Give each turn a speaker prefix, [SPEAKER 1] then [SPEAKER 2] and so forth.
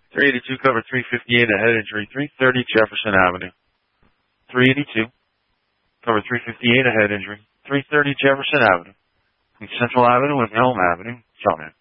[SPEAKER 1] 382 covered 358 a head injury, 330 Jefferson Avenue. 382 covered 358 a head injury, 330 Jefferson Avenue. Between Central Avenue and Elm Avenue, Charlotte.